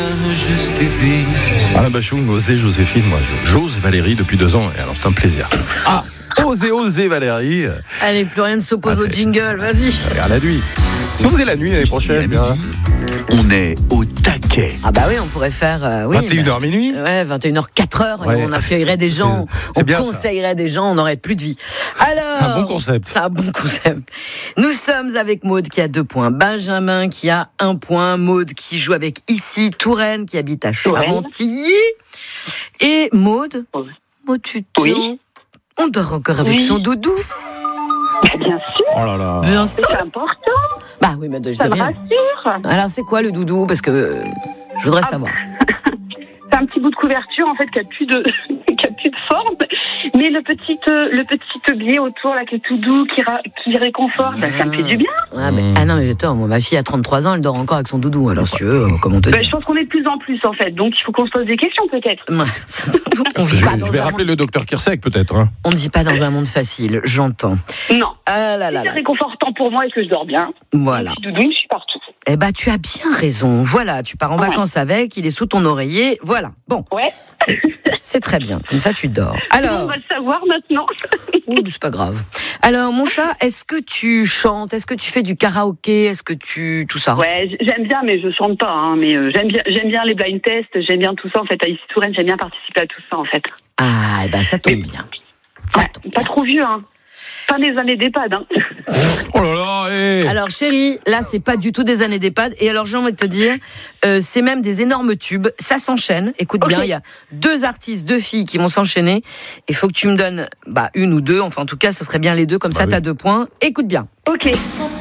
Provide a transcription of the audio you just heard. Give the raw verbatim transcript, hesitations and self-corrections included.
Alain Bachung, Osez Joséphine, moi je- j'ose Valérie depuis deux ans, et alors c'est un plaisir. Ah, osez, osez Valérie. Allez, plus rien ne s'oppose Ah, au c'est- jingle, vas-y. Regarde la nuit. Si on faisait la nuit l'année Ici, prochaine, à midi, on est au taquet. Ah bah oui, on pourrait faire... euh, oui, vingt et une heures minuit. bah, ouais, vingt et une heures, quatre heures, Ouais, et on accueillerait des c'est- gens, c'est on bien ça. conseillerait des gens, on n'aurait plus de vie. Alors, C'est un bon concept. C'est un bon concept. Nous sommes avec Maude qui a deux points, Benjamin qui a un point, Maude qui joue avec Ici, Touraine qui habite à Touraine. Chantilly. Et Maude, Oui. Maude, tu Oui. on dort encore avec Oui. son doudou. Bien sûr, Oh là là. Bien sûr. c'est important, Bah oui, mais je ça dois me bien. rassure. Alors c'est quoi le doudou? Parce que euh, je voudrais Ah. savoir. C'est un petit bout de couverture en fait qui a plus de qui a plus de forme, mais le petit euh, le petit biais autour là qui est tout doux, qui ra- qui réconforte, bah, ça me fait du bien. Ah, mais- ah non, mais attends, moi, ma fille a trente-trois ans, elle dort encore avec son doudou. Alors si tu veux, euh, comment te Bah, dire? je pense qu'on est de plus en plus en fait, donc il faut qu'on se pose des questions peut-être. Ouais. On Je, vit pas je dans vais un rappeler monde... le docteur Kirsek peut-être. Hein. On ne vit pas dans un monde facile, j'entends. Non, Ah là là c'est là. réconfortant pour moi et que je dors bien. Voilà. Le petit doudou, je suis partout. Eh ben, tu as bien raison. Voilà, tu pars en Ouais. vacances avec, il est sous ton oreiller. Voilà. Bon, Ouais, c'est très bien. Comme ça, tu dors. on Alors, va le savoir maintenant. oui, mais c'est pas grave. Alors, mon chat, est-ce que tu chantes? Est-ce que tu fais du karaoké? Est-ce que tu tout ça? Ouais, j- j'aime bien, mais je chante pas. Hein, mais euh, j'aime bien, j'aime bien les blind tests, j'aime bien tout ça en fait. À Ici Touraine, j'aime bien participer à tout ça en fait. Ah, eh ben, ça tombe Oui. bien. Ça Ouais, tombe pas bien. trop vieux, hein. Pas des années d'EHPAD, hein. Oh là là, hé. Alors chérie, là c'est pas du tout des années d'EHPAD. Et alors j'ai envie de te dire, euh, c'est même des énormes tubes. Ça s'enchaîne. Écoute bien, Ok. il y a deux artistes, deux filles qui vont s'enchaîner. Il faut que tu me donnes bah, une ou deux. Enfin en tout cas, ça serait bien les deux. Comme Bah ça, oui. t'as deux points. Écoute bien. Ok.